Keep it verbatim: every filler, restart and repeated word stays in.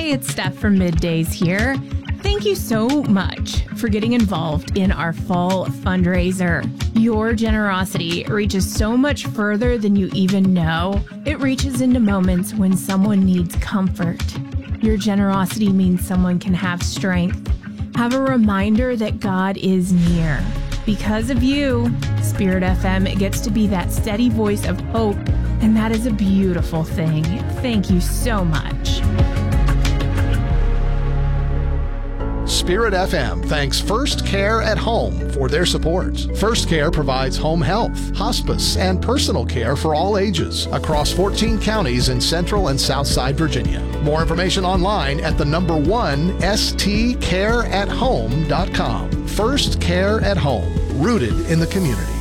Hey, it's Steph from Middays here. Thank you so much for getting involved in our fall fundraiser. Your generosity reaches so much further than you even know. It reaches into moments when someone needs comfort. Your generosity means someone can have strength, have a reminder that God is near. Because of you, Spirit F M gets to be that steady voice of hope, and that is a beautiful thing. Thank you so much. Spirit F M thanks First Care at Home for their support. First Care provides home health, hospice, and personal care for all ages across fourteen counties in Central and Southside Virginia. More information online at the number one S T care at home dot com. First Care at Home, rooted in the community.